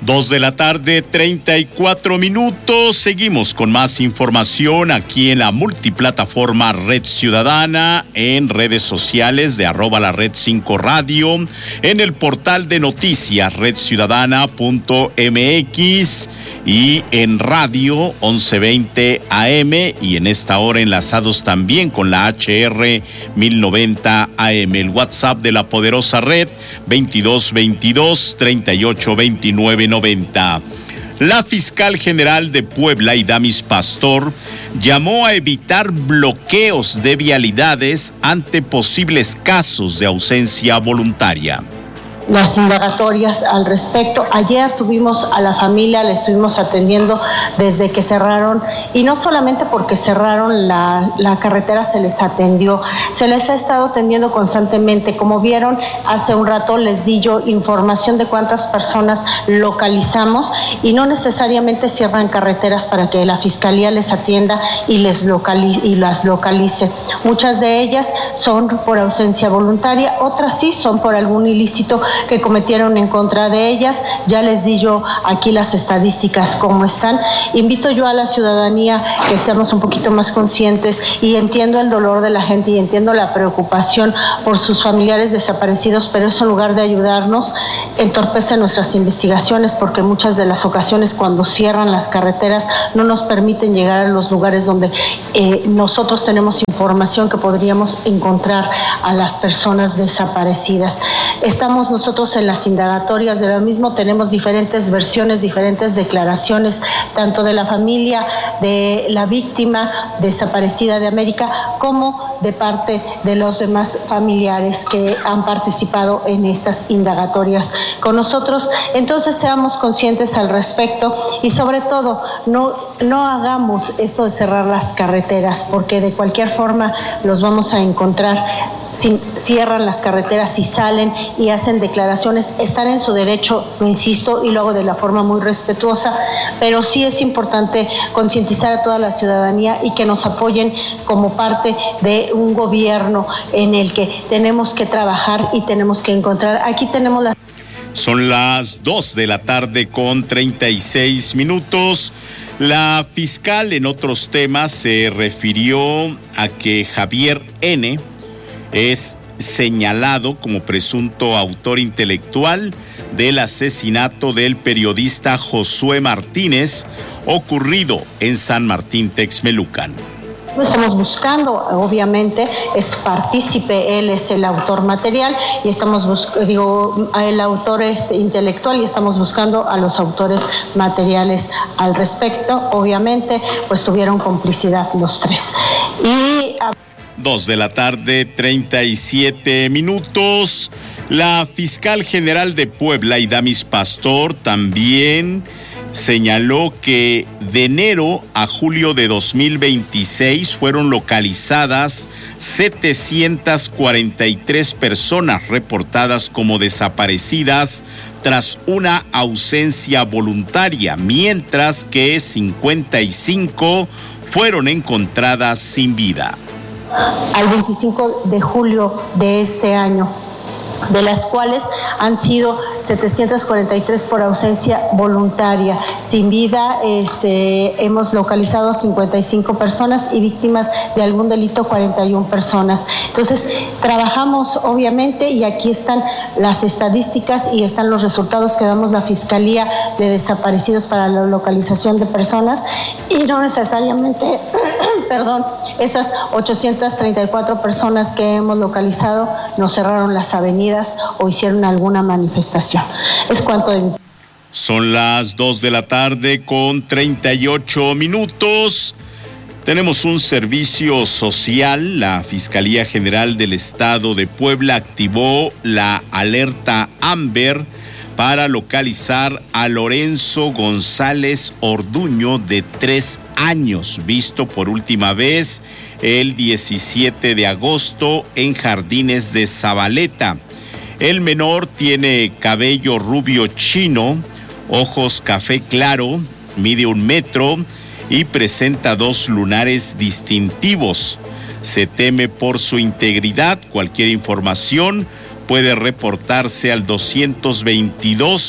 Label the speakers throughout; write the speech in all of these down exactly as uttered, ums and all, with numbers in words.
Speaker 1: Dos de la tarde, treinta y cuatro minutos. Seguimos con más información aquí en la multiplataforma Red Ciudadana, en redes sociales de arroba la Red cinco Radio, en el portal de noticias red ciudadana punto m x y en radio once veinte A M, y en esta hora enlazados también con la H R mil noventa A M. El WhatsApp de la poderosa red veintidós veintidós treinta y ocho veintinueve noventa. La fiscal general de Puebla, Idamis Pastor, llamó a evitar bloqueos de vialidades ante posibles casos de ausencia voluntaria.
Speaker 2: Las indagatorias al respecto. Ayer tuvimos a la familia, le estuvimos atendiendo desde que cerraron, y no solamente porque cerraron la, la carretera se les atendió, se les ha estado atendiendo constantemente. Como vieron, hace un rato les di yo información de cuántas personas localizamos, y no necesariamente cierran carreteras para que la fiscalía les atienda y, les localice, y las localice. Muchas de ellas son por ausencia voluntaria, otras sí son por algún ilícito que cometieron en contra de ellas. Ya les di yo aquí las estadísticas cómo están. Invito yo a la ciudadanía que seamos un poquito más conscientes, y entiendo el dolor de la gente y entiendo la preocupación por sus familiares desaparecidos, pero eso en lugar de ayudarnos entorpece nuestras investigaciones, porque muchas de las ocasiones cuando cierran las carreteras no nos permiten llegar a los lugares donde eh, nosotros tenemos información que podríamos encontrar a las personas desaparecidas. Estamos nosotros Nosotros en las indagatorias de lo mismo tenemos diferentes versiones, diferentes declaraciones, tanto de la familia de la víctima desaparecida de América como de parte de los demás familiares que han participado en estas indagatorias con nosotros. Entonces seamos conscientes al respecto, y sobre todo no, no hagamos esto de cerrar las carreteras, porque de cualquier forma los vamos a encontrar. Si cierran las carreteras y salen y hacen declaraciones, están en su derecho, lo insisto, y lo hago de la forma muy respetuosa, pero sí es importante concientizar a toda la ciudadanía y que nos apoyen como parte de un gobierno en el que tenemos que trabajar y tenemos que encontrar. Aquí tenemos las...
Speaker 1: Son las dos de la tarde con treinta y seis minutos. La fiscal en otros temas se refirió a que Javier N. es señalado como presunto autor intelectual del asesinato del periodista Josué Martínez, ocurrido en San Martín Texmelucan.
Speaker 2: Estamos buscando, obviamente, es partícipe, él es el autor material, y estamos buscando, digo, el autor es intelectual, y estamos buscando a los autores materiales al respecto. Obviamente, pues tuvieron complicidad los tres. Y a...
Speaker 1: Dos de la tarde, treinta y siete minutos. La fiscal general de Puebla, Idamis Pastor, también señaló que de enero a julio de dos mil veintiséis fueron localizadas setecientas cuarenta y tres personas reportadas como desaparecidas tras una ausencia voluntaria, mientras que cincuenta y cinco fueron encontradas sin vida.
Speaker 2: Al veinticinco de julio de este año, de las cuales han sido setecientas cuarenta y tres por ausencia voluntaria. Sin vida, este, hemos localizado cincuenta y cinco personas, y víctimas de algún delito cuarenta y una personas. Entonces, trabajamos obviamente, y aquí están las estadísticas y están los resultados que damos la Fiscalía de Desaparecidos para la localización de personas, y no necesariamente, perdón, esas ochocientas treinta y cuatro personas que hemos localizado nos cerraron las avenidas o hicieron alguna manifestación. Es cuanto de...
Speaker 1: Son las dos de la tarde con treinta y ocho minutos. Tenemos un servicio social. La Fiscalía General del Estado de Puebla activó la alerta Amber para localizar a Lorenzo González Orduño, de tres años, visto por última vez el diecisiete de agosto en Jardines de Zabaleta. El menor tiene cabello rubio chino, ojos café claro, mide un metro y presenta dos lunares distintivos. Se teme por su integridad. Cualquier información puede reportarse al doscientos veintidós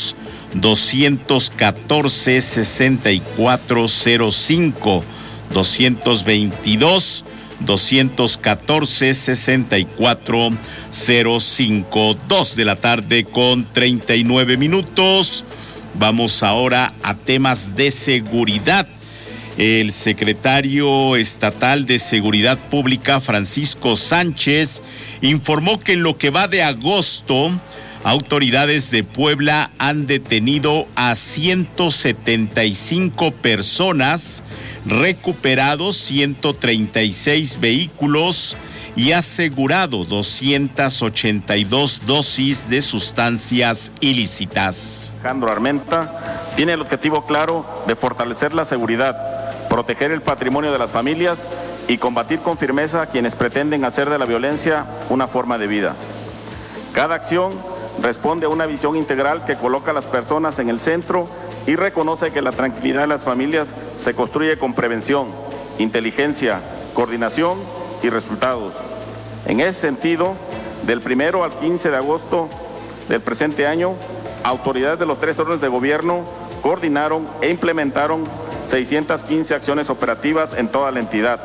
Speaker 1: dos catorce, sesenta y cuatro cero cinco, dos veintidós, dos catorce, sesenta y cuatro cero cinco, dos de la tarde con treinta y nueve minutos. Vamos ahora a temas de seguridad. El secretario estatal de Seguridad Pública, Francisco Sánchez, informó que en lo que va de agosto, autoridades de Puebla han detenido a ciento setenta y cinco personas, recuperado ciento treinta y seis vehículos y asegurado doscientas ochenta y dos dosis de sustancias ilícitas.
Speaker 3: Alejandro Armenta tiene el objetivo claro de fortalecer la seguridad, proteger el patrimonio de las familias y combatir con firmeza a quienes pretenden hacer de la violencia una forma de vida. Cada acción responde a una visión integral que coloca a las personas en el centro y reconoce que la tranquilidad de las familias se construye con prevención, inteligencia, coordinación y resultados. En ese sentido, del primero al quince de agosto del presente año, autoridades de los tres órdenes de gobierno coordinaron e implementaron seiscientas quince acciones operativas en toda la entidad,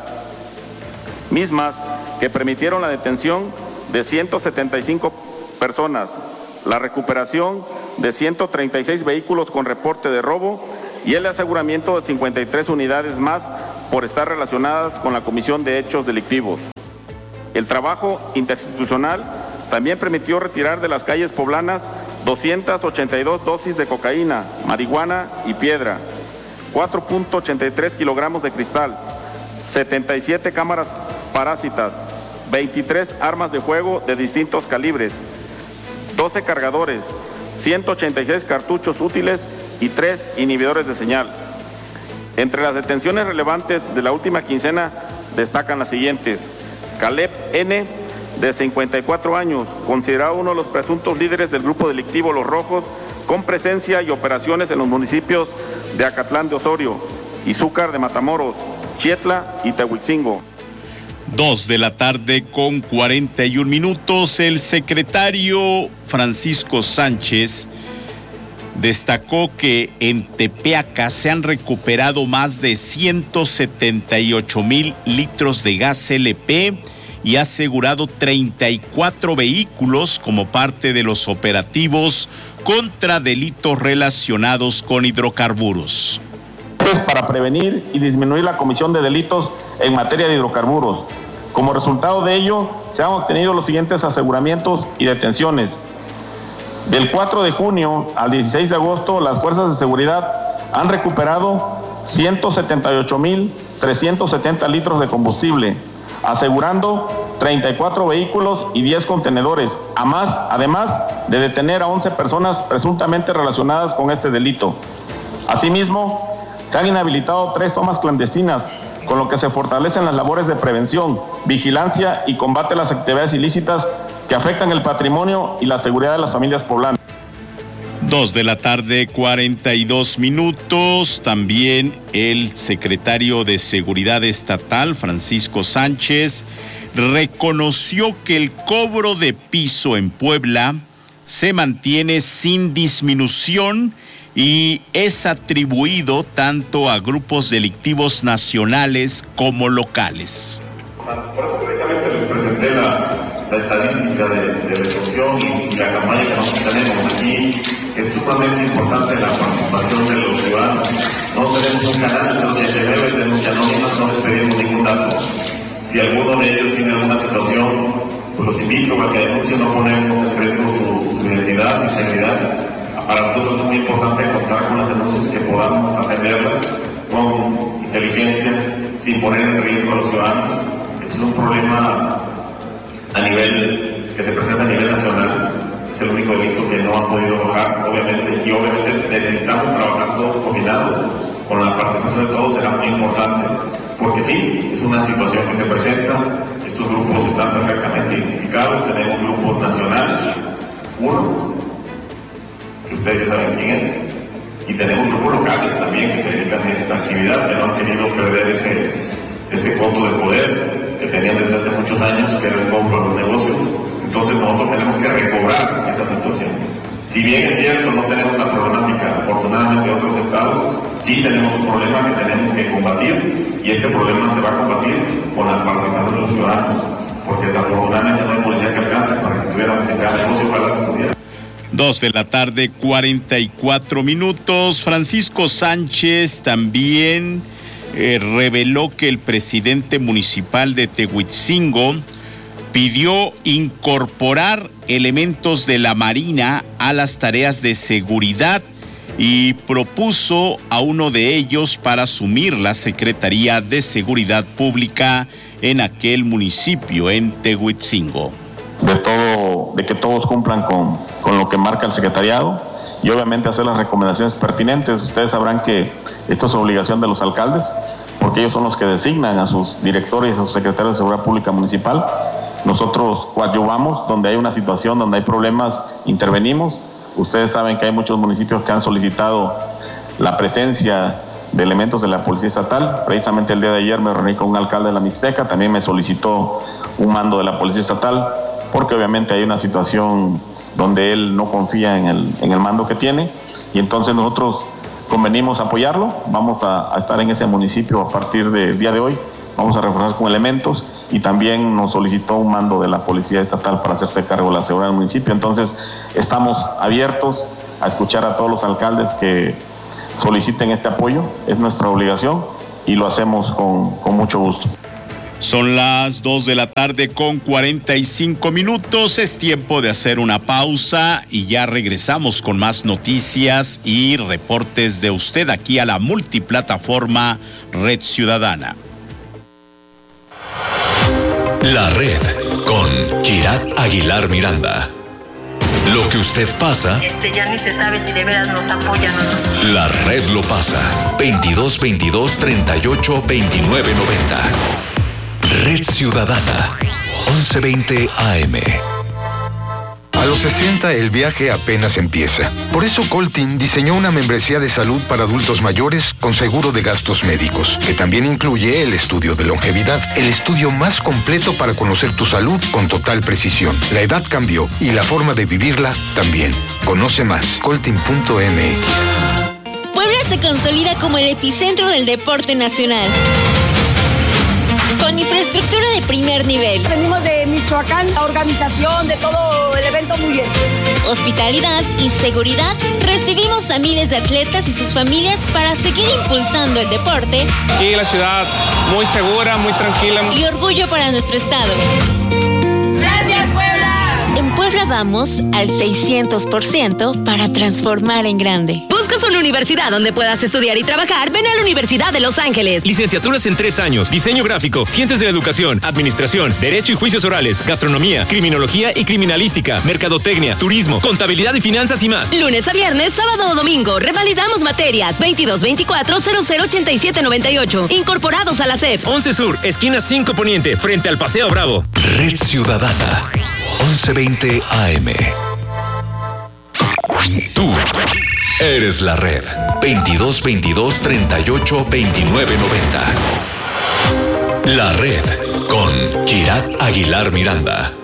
Speaker 3: mismas que permitieron la detención de ciento setenta y cinco personas, la recuperación de ciento treinta y seis vehículos con reporte de robo y el aseguramiento de cincuenta y tres unidades más por estar relacionadas con la comisión de hechos delictivos. El trabajo interinstitucional también permitió retirar de las calles poblanas doscientas ochenta y dos dosis de cocaína, marihuana y piedra, cuatro punto ochenta y tres kilogramos de cristal, setenta y siete cámaras parásitas, veintitrés armas de fuego de distintos calibres, doce cargadores, ciento ochenta y seis cartuchos útiles y tres inhibidores de señal. Entre las detenciones relevantes de la última quincena destacan las siguientes: Caleb N., de cincuenta y cuatro años, considerado uno de los presuntos líderes del grupo delictivo Los Rojos, con presencia y operaciones en los municipios de Acatlán de Osorio, Izúcar de Matamoros, Chietla y Tehuixingo.
Speaker 1: Dos de la tarde con cuarenta y un minutos. El secretario Francisco Sánchez destacó que en Tepeaca se han recuperado más de ciento setenta y ocho mil litros de gas L P y ha asegurado treinta y cuatro vehículos como parte de los operativos contra delitos relacionados con hidrocarburos.
Speaker 3: Para prevenir y disminuir la comisión de delitos en materia de hidrocarburos. Como resultado de ello, se han obtenido los siguientes aseguramientos y detenciones. Del cuatro de junio al dieciséis de agosto, las fuerzas de seguridad han recuperado ciento setenta y ocho mil trescientos setenta litros de combustible, asegurando treinta y cuatro vehículos y diez contenedores, a más, además de detener a once personas presuntamente relacionadas con este delito. Asimismo, se han inhabilitado tres tomas clandestinas, con lo que se fortalecen las labores de prevención, vigilancia y combate a las actividades ilícitas que afectan el patrimonio y la seguridad de las familias poblanas.
Speaker 1: Dos de la tarde, cuarenta y dos minutos. También el secretario de Seguridad Estatal, Francisco Sánchez, reconoció que el cobro de piso en Puebla se mantiene sin disminución y es atribuido tanto a grupos delictivos nacionales como locales.
Speaker 4: Por eso precisamente les presenté la, la estadística de, de detención y, y la campaña que nosotros tenemos aquí. Es sumamente importante la participación de los ciudadanos. No tenemos un canal de ochenta y nueve denuncia anónima, no les pedimos ningún dato. Si alguno de ellos tiene alguna situación, pues los invito a que denuncien, no ponemos en riesgo su, su identidad, su integridad. Para nosotros es muy importante contar con las denuncias que podamos atenderlas con inteligencia, sin poner en riesgo a los ciudadanos. Este es un problema a nivel, que se presenta a nivel nacional. Es el único delito que no han podido bajar, obviamente, y obviamente necesitamos trabajar todos coordinados. Con la participación de todos será muy importante, porque sí, es una situación que se presenta. Estos grupos están perfectamente identificados. Tenemos grupos nacionales, uno, que ustedes ya saben quién es, y tenemos grupos locales también que se dedican a esta actividad, que no han querido perder ese, ese coto de poder que tenían desde hace muchos años, que era el compro de los negocios. Entonces nosotros tenemos que recobrar esa situación. Si bien es cierto, no tenemos la problemática tenemos un problema que tenemos que combatir, y este problema se va a combatir con la participación de los ciudadanos, porque desafortunadamente no hay policía que alcance para que tuviéramos en cada negocio para la seguridad.
Speaker 1: Dos de la tarde, cuarenta y cuatro minutos. Francisco Sánchez también eh, reveló que el presidente municipal de Tehuitzingo pidió incorporar elementos de la Marina a las tareas de seguridad y propuso a uno de ellos para asumir la Secretaría de Seguridad Pública en aquel municipio, en Tehuitzingo.
Speaker 3: De todo, de que todos cumplan con, con lo que marca el secretariado y obviamente hacer las recomendaciones pertinentes. Ustedes sabrán que esto es obligación de los alcaldes, porque ellos son los que designan a sus directores y a sus secretarios de Seguridad Pública Municipal. Nosotros coadyuvamos donde hay una situación, donde hay problemas, intervenimos. Ustedes saben que hay muchos municipios que han solicitado la presencia de elementos de la Policía Estatal. Precisamente el día de ayer me reuní con un alcalde de la Mixteca, también me solicitó un mando de la Policía Estatal, porque obviamente hay una situación donde él no confía en el, en el mando que tiene, y entonces nosotros convenimos apoyarlo. Vamos a, a estar en ese municipio a partir del día de hoy, vamos a reforzar con elementos, y también nos solicitó un mando de la Policía Estatal para hacerse cargo de la seguridad del municipio. Entonces estamos abiertos a escuchar a todos los alcaldes que soliciten este apoyo, es nuestra obligación y lo hacemos con, con mucho gusto.
Speaker 1: Son las dos de la tarde con cuarenta y cinco minutos, es tiempo de hacer una pausa y ya regresamos con más noticias y reportes de usted aquí a la multiplataforma Red Ciudadana.
Speaker 5: La Red con Kirat Aguilar Miranda. Lo que usted pasa,
Speaker 6: este ya ni se sabe si de veras nos apoyan o no.
Speaker 5: La Red lo pasa. veintidós veintidós treinta y ocho veintinueve noventa. Red Ciudadana, once veinte A M.
Speaker 7: A los sesenta el viaje apenas empieza. Por eso Coltin diseñó una membresía de salud para adultos mayores con seguro de gastos médicos, que también incluye el estudio de longevidad, el estudio más completo para conocer tu salud con total precisión. La edad cambió y la forma de vivirla también. Conoce más, coltin punto m x.
Speaker 8: Puebla se consolida como el epicentro del deporte nacional, con infraestructura de primer nivel.
Speaker 9: Venimos de Michoacán, la organización de todo el evento muy bien.
Speaker 8: Hospitalidad y seguridad. Recibimos a miles de atletas y sus familias para seguir impulsando el deporte.
Speaker 10: Y la ciudad muy segura, muy tranquila.
Speaker 8: Y orgullo para nuestro estado.
Speaker 9: ¡Gracias, Puebla!
Speaker 8: En Puebla vamos al seiscientos por ciento para transformar en grande.
Speaker 11: ¿Buscas una universidad donde puedas estudiar y trabajar? Ven a la Universidad de Los Ángeles.
Speaker 12: Licenciaturas en tres años, diseño gráfico, ciencias de la educación, administración, derecho y juicios orales, gastronomía, criminología y criminalística, mercadotecnia, turismo, contabilidad y finanzas y más.
Speaker 11: Lunes a viernes, sábado o domingo, revalidamos materias. veintidós veinticuatro cero cero ochenta y siete noventa y ocho. Incorporados a la S E P.
Speaker 12: once Sur, esquina cinco Poniente, frente al Paseo Bravo.
Speaker 5: Red Ciudadana, once veinte A M. Tú eres la Red. veintidós veintidós treinta y ocho veintinueve noventa. La Red con Kirat Aguilar Miranda.